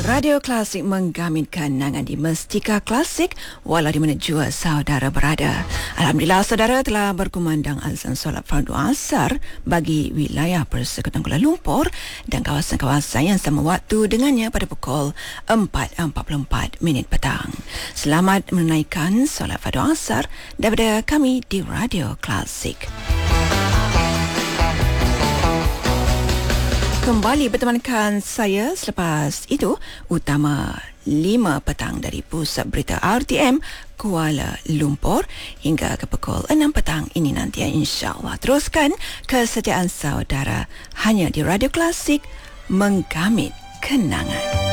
Radio Klasik menggamitkan kenangan di Mestika Klasik walau di mana jua saudara berada. Alhamdulillah saudara telah berkumandang azan solat fardu asar bagi wilayah Persekutuan Kuala Lumpur dan kawasan-kawasan yang sama waktu dengannya pada pukul 4.44 petang. Selamat menunaikan solat fardu asar daripada kami di Radio Klasik. Kembali bertemankan saya selepas itu utama 5 petang dari Pusat Berita RTM Kuala Lumpur hingga ke pukul 6 petang ini nanti insya-Allah. Teruskan kesetiaan saudara hanya di Radio Klasik menggamit kenangan.